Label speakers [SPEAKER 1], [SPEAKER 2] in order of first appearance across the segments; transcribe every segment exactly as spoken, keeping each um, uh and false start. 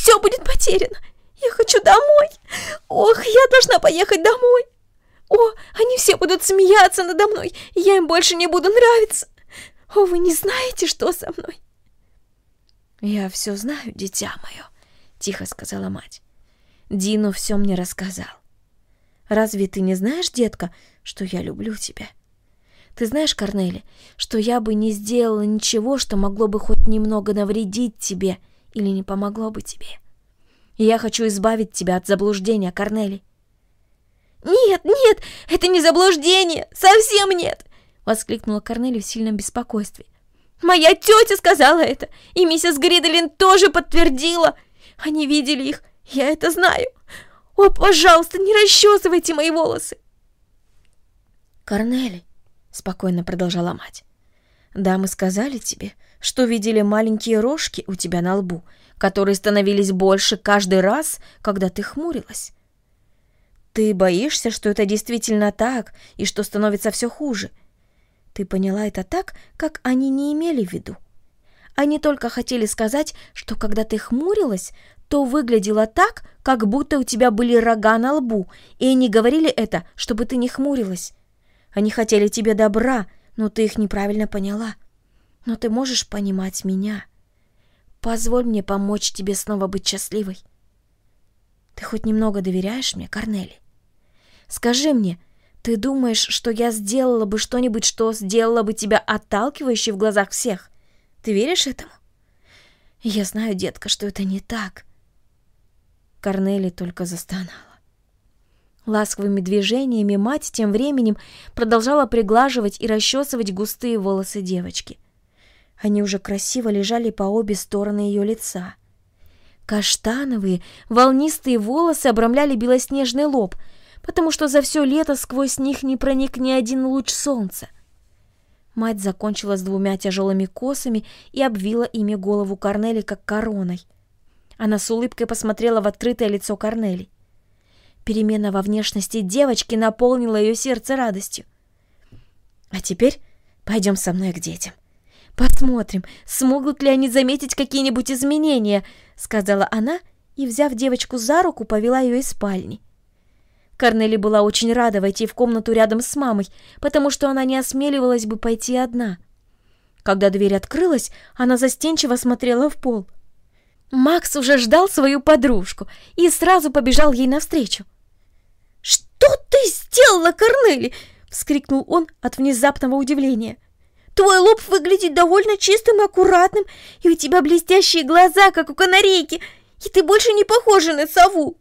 [SPEAKER 1] все будет потеряно. Я хочу домой. Ох, я должна поехать домой. О, они все будут смеяться надо мной, и я им больше не буду нравиться. О, вы не знаете, что со мной?»
[SPEAKER 2] «Я все знаю, дитя мое», — тихо сказала мать. «Дино все мне рассказал. Разве ты не знаешь, детка, что я люблю тебя? Ты знаешь, Корнели, что я бы не сделала ничего, что могло бы хоть немного навредить тебе или не помогло бы тебе. И я хочу избавить тебя от заблуждения, Корнели».
[SPEAKER 1] «Нет, нет, это не заблуждение, совсем нет!» — воскликнула Корнели в сильном беспокойстве. «Моя тетя сказала это, и миссис Гриделин тоже подтвердила. Они видели их, я это знаю. О, пожалуйста, не расчесывайте мои волосы!»
[SPEAKER 2] «Корнели», — спокойно продолжала мать, — «дамы сказали тебе, что видели маленькие рожки у тебя на лбу, которые становились больше каждый раз, когда ты хмурилась. Ты боишься, что это действительно так, и что становится все хуже. Ты поняла это так, как они не имели в виду. Они только хотели сказать, что когда ты хмурилась, то выглядело так, как будто у тебя были рога на лбу, и они говорили это, чтобы ты не хмурилась. Они хотели тебе добра, но ты их неправильно поняла. Но ты можешь понимать меня. Позволь мне помочь тебе снова быть счастливой. Ты хоть немного доверяешь мне, Корнели? Скажи мне, ты думаешь, что я сделала бы что-нибудь, что сделало бы тебя отталкивающей в глазах всех? Ты веришь этому? Я знаю, детка, что это не так». Корнели только застонала. Ласковыми движениями мать тем временем продолжала приглаживать и расчесывать густые волосы девочки. Они уже красиво лежали по обе стороны ее лица. Каштановые, волнистые волосы обрамляли белоснежный лоб, потому что за все лето сквозь них не проник ни один луч солнца. Мать закончила с двумя тяжелыми косами и обвила ими голову Корнели как короной. Она с улыбкой посмотрела в открытое лицо Корнели. Перемена во внешности девочки наполнила ее сердце радостью. «А теперь пойдем со мной к детям. Посмотрим, смогут ли они заметить какие-нибудь изменения», — сказала она и, взяв девочку за руку, повела ее из спальни. Корнели была очень рада войти в комнату рядом с мамой, потому что она не осмеливалась бы пойти одна. Когда дверь открылась, она застенчиво смотрела в пол. Макс уже ждал свою подружку и сразу побежал ей навстречу.
[SPEAKER 1] «Что ты сделала, Корнели?» — вскрикнул он от внезапного удивления. «Твой лоб выглядит довольно чистым и аккуратным, и у тебя блестящие глаза, как у канарейки, и ты больше не похожа на сову».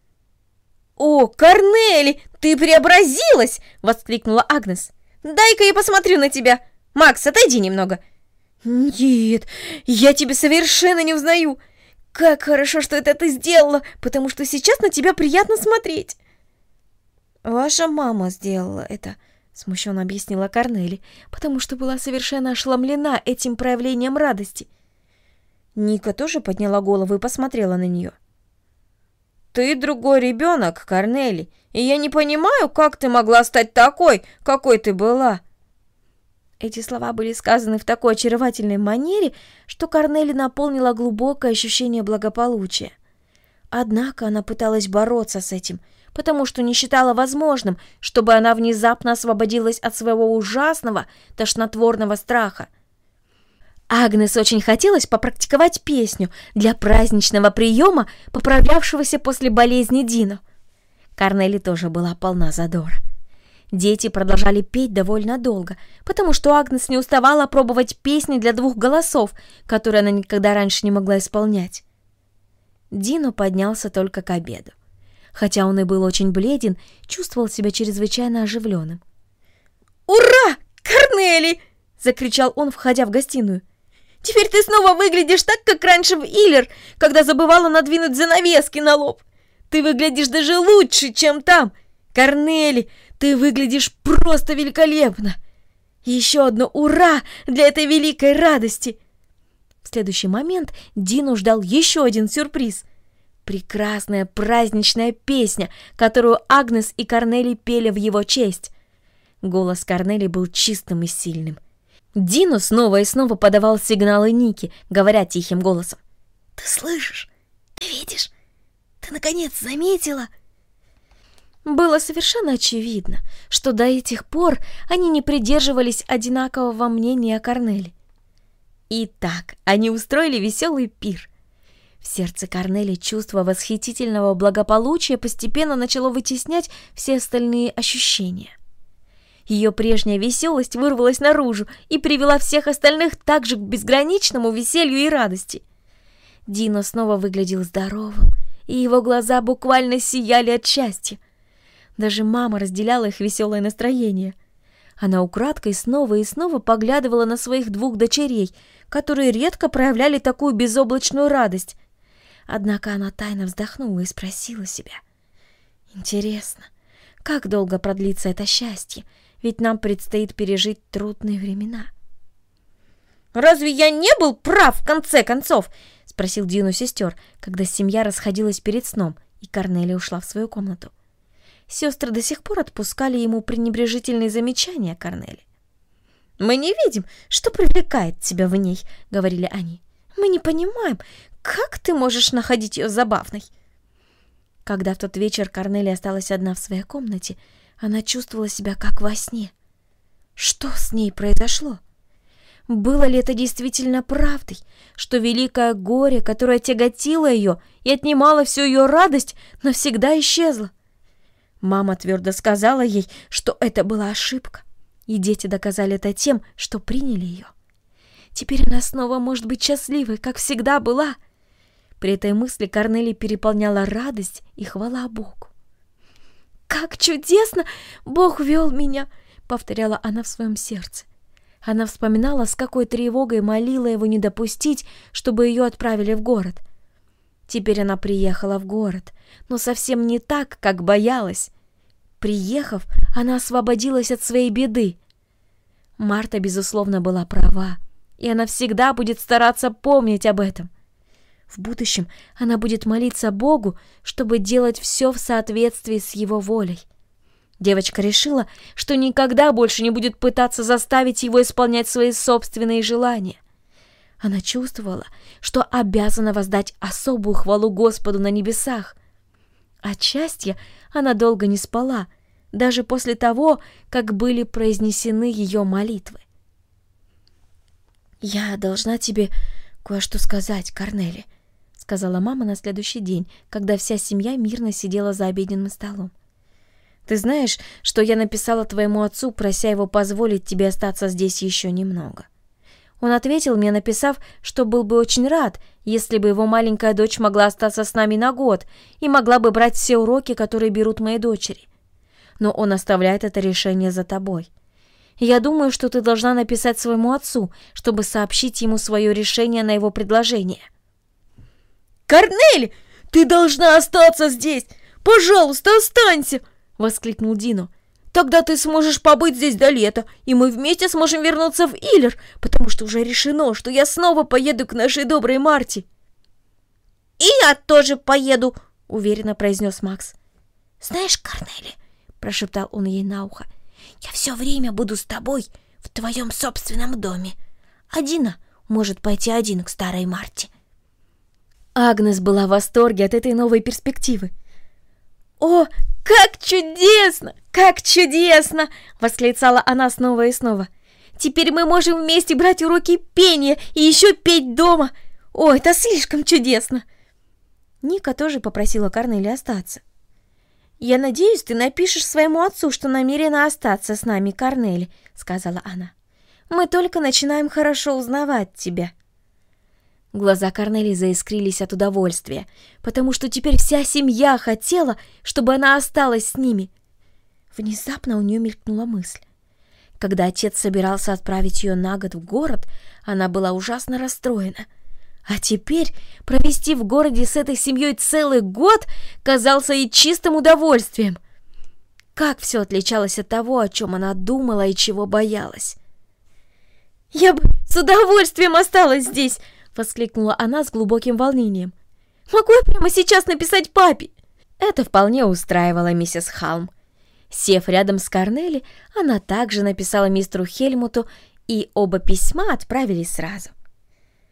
[SPEAKER 1] «О, Корнели, ты преобразилась!» — воскликнула Агнес. «Дай-ка я посмотрю на тебя. Макс, отойди немного». «Нет, я тебя совершенно не узнаю. Как хорошо, что это ты сделала, потому что сейчас на тебя приятно смотреть».
[SPEAKER 2] «Ваша мама сделала это», — смущенно объяснила Корнели, потому что была совершенно ошеломлена этим проявлением радости. Ника тоже подняла голову и посмотрела на нее.
[SPEAKER 1] «Ты другой ребенок, Корнели, и я не понимаю, как ты могла стать такой, какой ты была».
[SPEAKER 2] Эти слова были сказаны в такой очаровательной манере, что Корнели наполнила глубокое ощущение благополучия. Однако она пыталась бороться с этим, потому что не считала возможным, чтобы она внезапно освободилась от своего ужасного, тошнотворного страха. Агнес очень хотелось попрактиковать песню для праздничного приема, поправлявшегося после болезни Дино. Корнели тоже была полна задора. Дети продолжали петь довольно долго, потому что Агнес не уставала пробовать песни для двух голосов, которые она никогда раньше не могла исполнять. Дино поднялся только к обеду. Хотя он и был очень бледен, чувствовал себя чрезвычайно оживленным.
[SPEAKER 1] «Ура, Корнели!» — закричал он, входя в гостиную. «Теперь ты снова выглядишь так, как раньше в Иллер, когда забывала надвинуть занавески на лоб. Ты выглядишь даже лучше, чем там. Корнели, ты выглядишь просто великолепно. Еще одно ура для этой великой радости!» В следующий момент Дино ждал еще один сюрприз. Прекрасная праздничная песня, которую Агнес и Корнели пели в его честь. Голос Корнели был чистым и сильным. Дино снова и снова подавал сигналы Нике, говоря тихим голосом: «Ты слышишь? Видишь, ты наконец заметила?
[SPEAKER 2] Было совершенно очевидно, что до этих пор они не придерживались одинакового мнения о Корнели. Итак, они устроили веселый пир. В сердце Корнели чувство восхитительного благополучия постепенно начало вытеснять все остальные ощущения. Ее прежняя веселость вырвалась наружу и привела всех остальных также к безграничному веселью и радости. Дино снова выглядел здоровым, и его глаза буквально сияли от счастья. Даже мама разделяла их веселое настроение. Она украдкой снова и снова поглядывала на своих двух дочерей, которые редко проявляли такую безоблачную радость. Однако она тайно вздохнула и спросила себя: «Интересно, как долго продлится это счастье? Ведь нам предстоит пережить трудные времена».
[SPEAKER 1] «Разве я не был прав в конце концов?»
[SPEAKER 2] — спросил Дин у сестер, когда семья расходилась перед сном, и Корнелия ушла в свою комнату. Сестры до сих пор отпускали ему пренебрежительные замечания о Корнели.
[SPEAKER 1] «Мы не видим, что привлекает тебя в ней», — говорили они.
[SPEAKER 2] «Мы не понимаем, как ты можешь находить ее забавной». Когда в тот вечер Корнелия осталась одна в своей комнате, она чувствовала себя как во сне. Что с ней произошло? Было ли это действительно правдой, что великое горе, которое тяготило ее и отнимало всю ее радость, навсегда исчезло? Мама твердо сказала ей, что это была ошибка, и дети доказали это тем, что приняли ее. Теперь она снова может быть счастливой, как всегда была. При этой мысли Корнелии переполняла радость и хвала Богу. «Как чудесно Бог вел меня!» — повторяла она в своем сердце. Она вспоминала, с какой тревогой молила его не допустить, чтобы ее отправили в город. Теперь она приехала в город, но совсем не так, как боялась. Приехав, она освободилась от своей беды. Марта, безусловно, была права, и она всегда будет стараться помнить об этом. В будущем она будет молиться Богу, чтобы делать все в соответствии с Его волей. Девочка решила, что никогда больше не будет пытаться заставить его исполнять свои собственные желания. Она чувствовала, что обязана воздать особую хвалу Господу на небесах. От счастья она долго не спала, даже после того, как были произнесены ее молитвы. «Я должна тебе кое-что сказать, Корнели», — сказала мама на следующий день, когда вся семья мирно сидела за обеденным столом. «Ты знаешь, что я написала твоему отцу, прося его позволить тебе остаться здесь еще немного?» Он ответил мне, написав, что был бы очень рад, если бы его маленькая дочь могла остаться с нами на год и могла бы брать все уроки, которые берут мои дочери. Но он оставляет это решение за тобой. Я думаю, что ты должна написать своему отцу, чтобы сообщить ему свое решение на его предложение.
[SPEAKER 1] «Корнели, ты должна остаться здесь! Пожалуйста, останься!» — воскликнул Дино. «Тогда ты сможешь побыть здесь до лета, и мы вместе сможем вернуться в Иллер, потому что уже решено, что я снова поеду к нашей доброй Марте». «И я тоже поеду», — уверенно произнес Макс. «Знаешь, Корнели», — прошептал он ей на ухо, — «я все время буду с тобой в твоем собственном доме. А Дино может пойти один к старой Марте».
[SPEAKER 2] Агнес была в восторге от этой новой перспективы.
[SPEAKER 1] «О, как чудесно! Как чудесно!» — восклицала она снова и снова. «Теперь мы можем вместе брать уроки пения и еще петь дома! О, это слишком чудесно!»
[SPEAKER 2] Ника тоже попросила Корнели остаться.
[SPEAKER 1] «Я надеюсь, ты напишешь своему отцу, что намерена остаться с нами, Корнели», — сказала она. «Мы только начинаем хорошо узнавать тебя».
[SPEAKER 2] Глаза Корнели заискрились от удовольствия, потому что теперь вся семья хотела, чтобы она осталась с ними. Внезапно у нее мелькнула мысль. Когда отец собирался отправить ее на год в город, она была ужасно расстроена. А теперь провести в городе с этой семьей целый год казался ей чистым удовольствием. Как все отличалось от того, о чем она думала и чего боялась.
[SPEAKER 1] «Я бы с удовольствием осталась здесь!» — воскликнула она с глубоким волнением. «Могу я прямо сейчас написать папе?»
[SPEAKER 2] Это вполне устраивало миссис Халм. Сев рядом с Корнели, она также написала мистеру Хельмуту, и оба письма отправились сразу.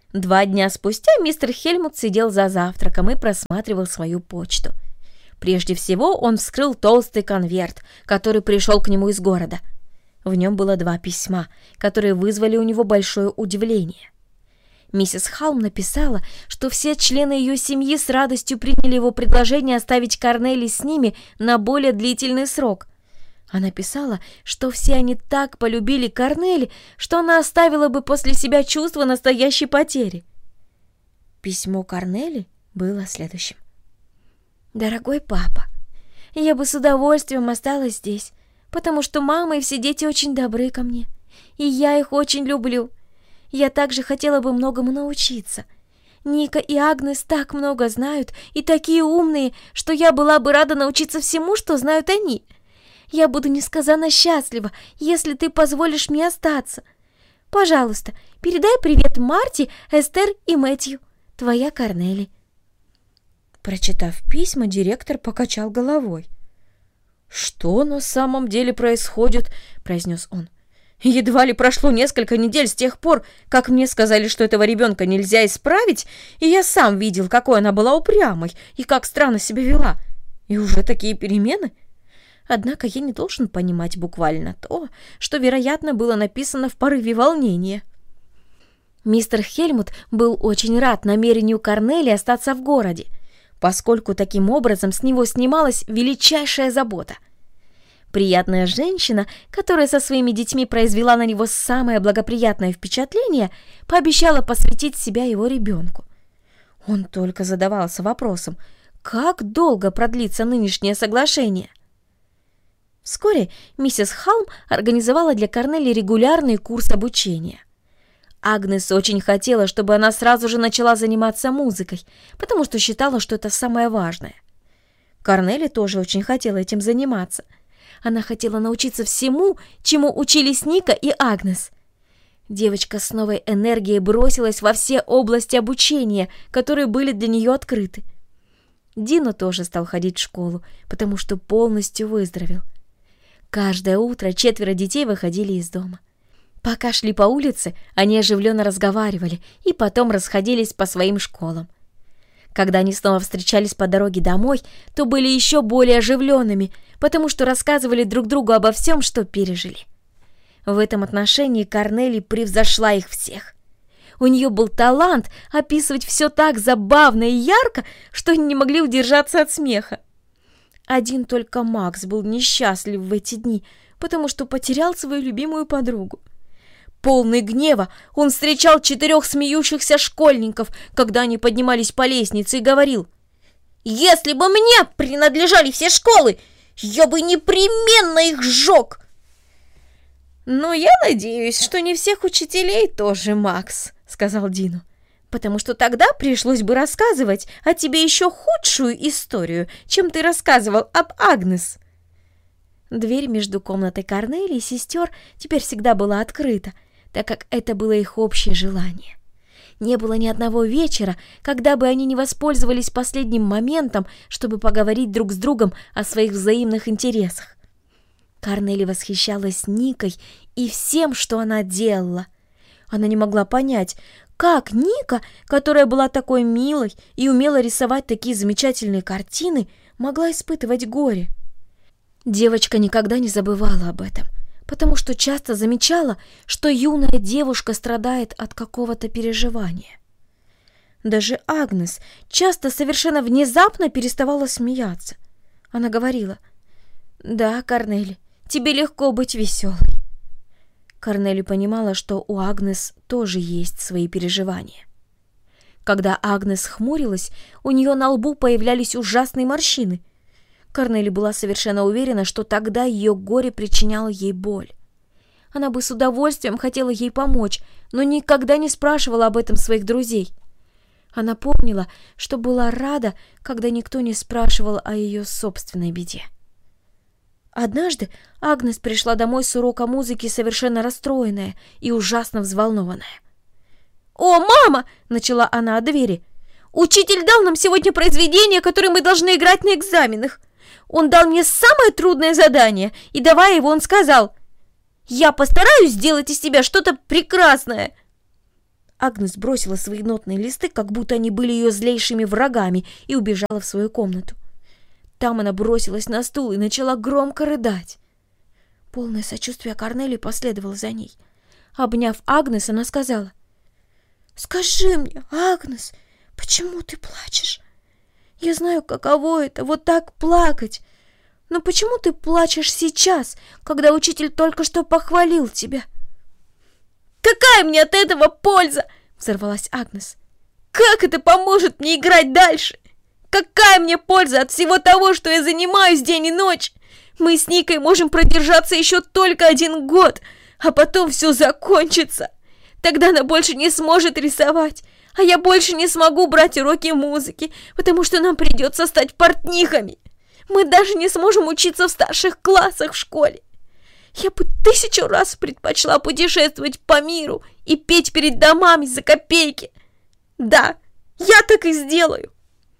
[SPEAKER 2] Два дня спустя мистер Хельмут сидел за завтраком и просматривал свою почту. Прежде всего он вскрыл толстый конверт, который пришел к нему из города. В нем было два письма, которые вызвали у него большое удивление. Миссис Халм написала, что все члены ее семьи с радостью приняли его предложение оставить Корнели с ними на более длительный срок. Она писала, что все они так полюбили Корнели, что она оставила бы после себя чувство настоящей потери. Письмо Корнели было следующим. «Дорогой папа, я бы с удовольствием осталась здесь, потому что мама и все дети очень добры ко мне, и я их очень люблю. Я также хотела бы многому научиться. Ника и Агнес так много знают и такие умные, что я была бы рада научиться всему, что знают они. Я буду несказанно счастлива, если ты позволишь мне остаться. Пожалуйста, передай привет Марти, Эстер и Мэтью. Твоя Корнели». Прочитав письма, директор покачал головой. «Что на самом деле происходит?» – произнес он. «Едва ли прошло несколько недель с тех пор, как мне сказали, что этого ребенка нельзя исправить, и я сам видел, какой она была упрямой и как странно себя вела. И уже такие перемены? Однако я не должен понимать буквально то, что, вероятно, было написано в порыве волнения». Мистер Хельмут был очень рад намерению Корнели остаться в городе, поскольку таким образом с него снималась величайшая забота. Приятная женщина, которая со своими детьми произвела на него самое благоприятное впечатление, пообещала посвятить себя его ребенку. Он только задавался вопросом, как долго продлится нынешнее соглашение. Вскоре миссис Халм организовала для Корнели регулярный курс обучения. Агнес очень хотела, чтобы она сразу же начала заниматься музыкой, потому что считала, что это самое важное. Корнели тоже очень хотела этим заниматься. Она хотела научиться всему, чему учились Ника и Агнес. Девочка с новой энергией бросилась во все области обучения, которые были для нее открыты. Дино тоже стал ходить в школу, потому что полностью выздоровел. Каждое утро четверо детей выходили из дома. Пока шли по улице, они оживленно разговаривали и потом расходились по своим школам. Когда они снова встречались по дороге домой, то были еще более оживленными, потому что рассказывали друг другу обо всем, что пережили. В этом отношении Корнели превзошла их всех. У нее был талант описывать все так забавно и ярко, что они не могли удержаться от смеха. Один только Макс был несчастлив в эти дни, потому что потерял свою любимую подругу. Полный гнева, он встречал четырех смеющихся школьников, когда они поднимались по лестнице, и говорил: «Если бы мне принадлежали все школы, я бы непременно их сжег!» «Но я надеюсь, что не всех учителей тоже, Макс», — сказал Дино, «потому что тогда пришлось бы рассказывать о тебе еще худшую историю, чем ты рассказывал об Агнес». Дверь между комнатой Корнели и сестер теперь всегда была открыта, так как это было их общее желание. Не было ни одного вечера, когда бы они не воспользовались последним моментом, чтобы поговорить друг с другом о своих взаимных интересах. Корнели восхищалась Никой и всем, что она делала. Она не могла понять, как Ника, которая была такой милой и умела рисовать такие замечательные картины, могла испытывать горе. Девочка никогда не забывала об этом, потому что часто замечала, что юная девушка страдает от какого-то переживания. Даже Агнес часто совершенно внезапно переставала смеяться. Она говорила: «Да, Корнели, тебе легко быть веселой». Корнели понимала, что у Агнес тоже есть свои переживания. Когда Агнес хмурилась, у нее на лбу появлялись ужасные морщины. Корнели была совершенно уверена, что тогда ее горе причиняло ей боль. Она бы с удовольствием хотела ей помочь, но никогда не спрашивала об этом своих друзей. Она помнила, что была рада, когда никто не спрашивал о ее собственной беде. Однажды Агнес пришла домой с урока музыки совершенно расстроенная и ужасно взволнованная. «О, мама!» — начала она от двери. «Учитель дал нам сегодня произведение, которое мы должны играть на экзаменах. Он дал мне самое трудное задание, и давая его, он сказал: «Я постараюсь сделать из тебя что-то прекрасное». Агнес бросила свои нотные листы, как будто они были ее злейшими врагами, и убежала в свою комнату. Там она бросилась на стул и начала громко рыдать. Полное сочувствие Корнелии последовало за ней. Обняв Агнес, она сказала: «Скажи мне, Агнес, почему ты плачешь? Я знаю, каково это, вот так плакать. Но почему ты плачешь сейчас, когда учитель только что похвалил тебя?»
[SPEAKER 1] «Какая мне от этого польза?» — взорвалась Агнес. «Как это поможет мне играть дальше? Какая мне польза от всего того, что я занимаюсь день и ночь? Мы с Никой можем продержаться еще только один год, а потом все закончится. Тогда она больше не сможет рисовать, а я больше не смогу брать уроки музыки, потому что нам придется стать портнихами. Мы даже не сможем учиться в старших классах в школе. Я бы тысячу раз предпочла путешествовать по миру и петь перед домами за копейки. Да, я так и сделаю».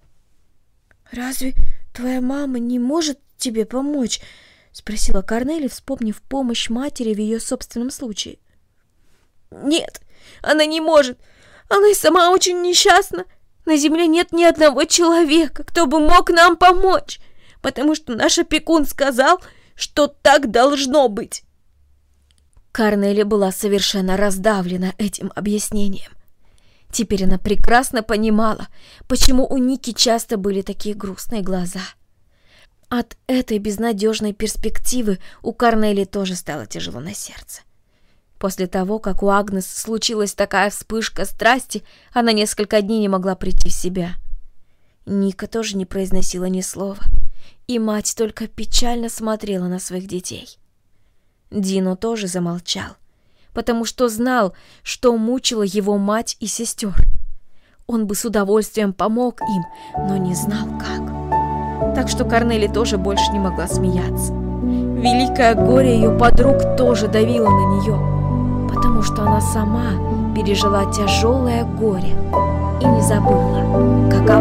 [SPEAKER 2] «Разве твоя мама не может тебе помочь?» — спросила Корнелия, вспомнив помощь матери в ее собственном случае.
[SPEAKER 1] «Нет, она не может. Она и сама очень несчастна. На земле нет ни одного человека, кто бы мог нам помочь, потому что наш опекун сказал, что так должно быть».
[SPEAKER 2] Корнелия была совершенно раздавлена этим объяснением. Теперь она прекрасно понимала, почему у Ники часто были такие грустные глаза. От этой безнадежной перспективы у Корнелии тоже стало тяжело на сердце. После того, как у Агнес случилась такая вспышка страсти, она несколько дней не могла прийти в себя. Ника тоже не произносила ни слова, и мать только печально смотрела на своих детей. Дино тоже замолчал, потому что знал, что мучила его мать и сестер. Он бы с удовольствием помог им, но не знал, как. Так что Корнелия тоже больше не могла смеяться. Великое горе ее подруг тоже давило на нее, потому что она сама пережила тяжелое горе и не забыла, каково